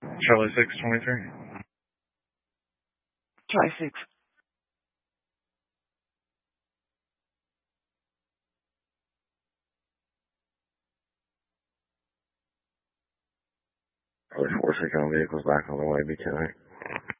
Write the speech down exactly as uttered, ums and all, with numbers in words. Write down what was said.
Charlie six twenty-three. Charlie six. Charlie four six on vehicles back on the way, be ten eight.